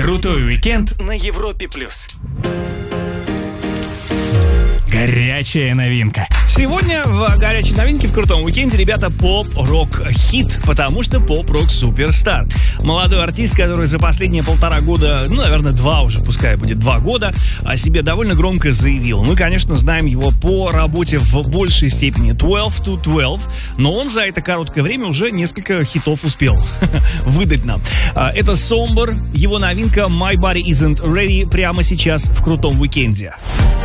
Крутой уикенд на Европе+. Плюс. Горячая новинка. Сегодня в горячей новинке в крутом уикенде, ребята, поп-рок-хит, потому что поп-рок суперстар. Молодой артист, который за последние 1,5 года, наверное, 2 уже, пускай будет 2 года, о себе довольно громко заявил. Мы, конечно, знаем его по работе в большей степени 12 to 12, но он за это короткое время уже несколько хитов успел выдать нам. Это Somber, его новинка My Body Isn't Ready прямо сейчас в крутом уикенде.